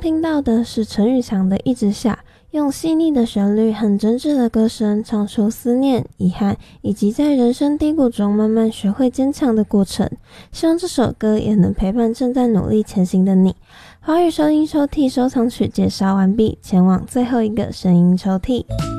听到的是陈宇强的《一直下》，用细腻的旋律和真挚的歌声唱出思念、遗憾以及在人生低谷中慢慢学会坚强的过程。希望这首歌也能陪伴正在努力前行的你。华语收音抽屉收藏曲介绍完毕，前往最后一个声音抽屉。